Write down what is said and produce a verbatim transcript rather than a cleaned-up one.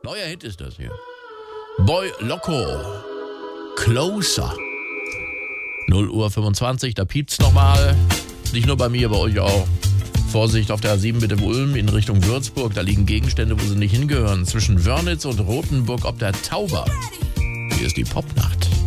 Neuer Hit ist das hier. Boy Loco. Closer. null Uhr fünfundzwanzig, da piept's nochmal. Nicht nur bei mir, bei euch auch. Vorsicht auf der A sieben bitte Ulm in Richtung Würzburg. Da liegen Gegenstände, wo sie nicht hingehören. Zwischen Wörnitz und Rothenburg ob der Tauber. Hier ist die Popnacht.